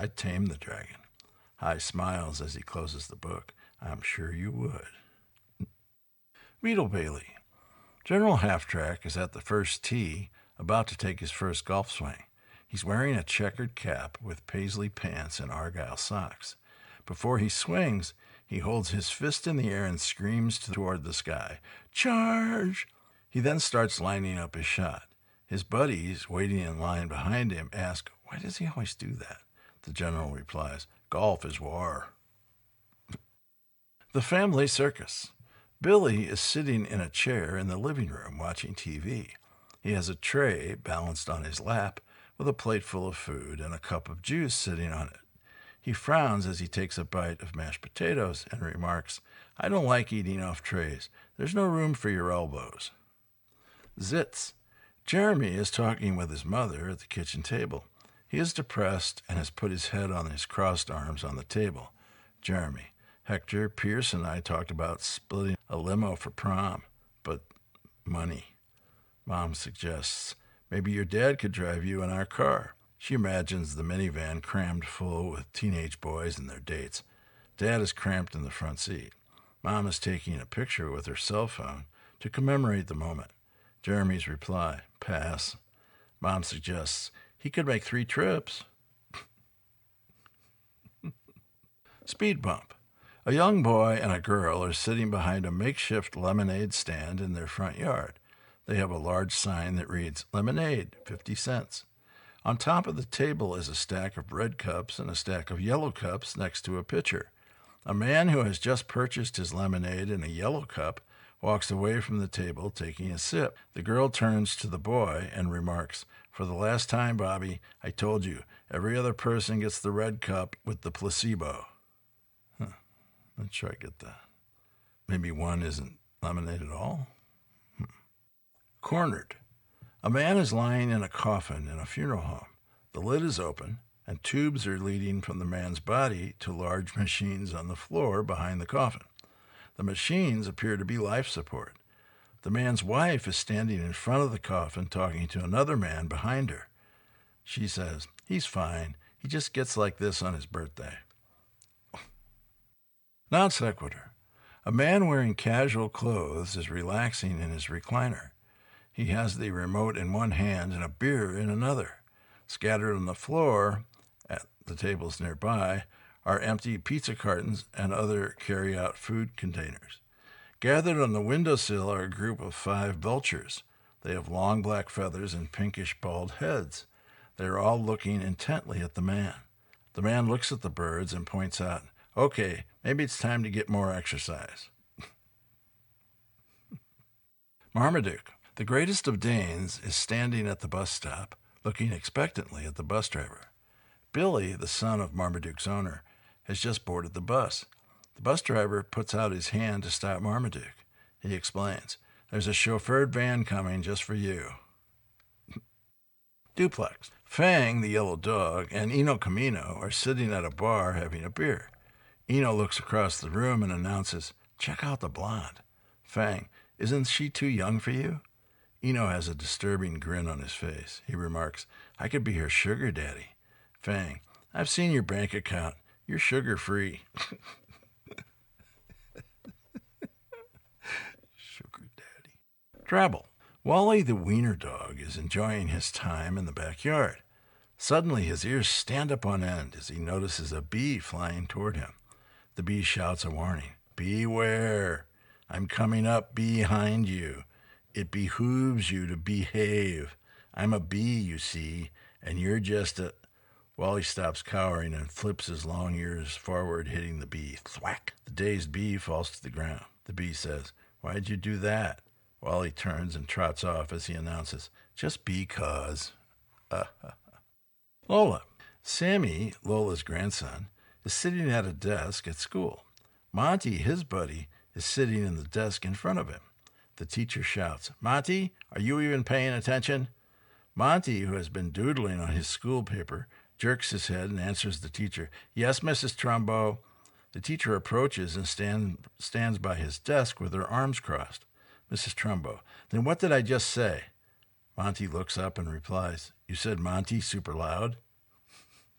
I'd tame the dragon. High smiles as he closes the book. I'm sure you would. Beetle Bailey. General Half-Track is at the first tee, about to take his first golf swing. He's wearing a checkered cap with paisley pants and argyle socks. Before he swings, he holds his fist in the air and screams toward the sky, "Charge!" He then starts lining up his shot. His buddies, waiting in line behind him, ask, "Why does he always do that?" The general replies, "Golf is war." The Family Circus. Billy is sitting in a chair in the living room watching TV. He has a tray balanced on his lap with a plate full of food and a cup of juice sitting on it. He frowns as he takes a bite of mashed potatoes and remarks, "I don't like eating off trays. There's no room for your elbows." Zits. Jeremy is talking with his mother at the kitchen table. He is depressed and has put his head on his crossed arms on the table. Jeremy. Hector, Pierce, and I talked about splitting a limo for prom, but money. Mom suggests, maybe your dad could drive you in our car. She imagines the minivan crammed full with teenage boys and their dates. Dad is cramped in the front seat. Mom is taking a picture with her cell phone to commemorate the moment. Jeremy's reply, pass. Mom suggests he could make 3 trips. Speed bump. A young boy and a girl are sitting behind a makeshift lemonade stand in their front yard. They have a large sign that reads, "Lemonade, 50 cents." On top of the table is a stack of red cups and a stack of yellow cups next to a pitcher. A man who has just purchased his lemonade in a yellow cup walks away from the table taking a sip. The girl turns to the boy and remarks, "For the last time, Bobby, I told you, every other person gets the red cup with the placebo." Not sure I get that. Maybe one isn't lemonade at all? Cornered. A man is lying in a coffin in a funeral home. The lid is open, and tubes are leading from the man's body to large machines on the floor behind the coffin. The machines appear to be life support. The man's wife is standing in front of the coffin talking to another man behind her. She says, "He's fine. He just gets like this on his birthday." Non sequitur. A man wearing casual clothes is relaxing in his recliner. He has the remote in one hand and a beer in another. Scattered on the floor, at the tables nearby, are empty pizza cartons and other carry-out food containers. Gathered on the windowsill are a group of 5 vultures. They have long black feathers and pinkish bald heads. They are all looking intently at the man. The man looks at the birds and points out, "Okay, maybe it's time to get more exercise." Marmaduke. The greatest of Danes is standing at the bus stop, looking expectantly at the bus driver. Billy, the son of Marmaduke's owner, has just boarded the bus. The bus driver puts out his hand to stop Marmaduke. He explains, "There's a chauffeured van coming just for you." Duplex. Fang, the yellow dog, and Eno Camino are sitting at a bar having a beer. Eno looks across the room and announces, "Check out the blonde." Fang, "Isn't she too young for you?" Eno has a disturbing grin on his face. He remarks, "I could be her sugar daddy." Fang, "I've seen your bank account. You're sugar-free." Sugar daddy. Travel. Wally the wiener dog is enjoying his time in the backyard. Suddenly his ears stand up on end as he notices a bee flying toward him. The bee shouts a warning, "Beware! I'm coming up behind you. It behooves you to behave. I'm a bee, you see, and you're just a..." Wally stops cowering and flips his long ears forward, hitting the bee. Thwack! The dazed bee falls to the ground. The bee says, "Why'd you do that?" Wally turns and trots off as he announces, "Just because." Lola. Sammy, Lola's grandson, is sitting at a desk at school. Monty, his buddy, is sitting in the desk in front of him. The teacher shouts, "Monty, are you even paying attention?" Monty, who has been doodling on his school paper, jerks his head and answers the teacher, "Yes, Mrs. Trumbo." The teacher approaches and stands by his desk with her arms crossed. Mrs. Trumbo, "Then what did I just say?" Monty looks up and replies, "You said Monty super loud?"